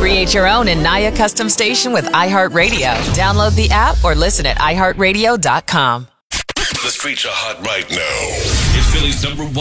Create your own Anaya custom station with iHeartRadio. Download the app or listen at iHeartRadio.com. The streets are hot right now. It's Philly's #1